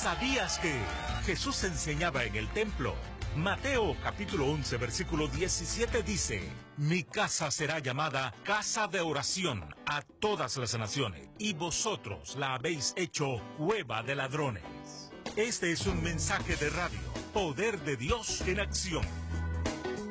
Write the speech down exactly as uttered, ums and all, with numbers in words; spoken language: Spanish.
¿Sabías que Jesús enseñaba en el templo? Mateo capítulo once versículo diecisiete dice: Mi casa será llamada casa de oración a todas las naciones, y vosotros la habéis hecho cueva de ladrones. Este es un mensaje de radio, Poder de Dios en acción.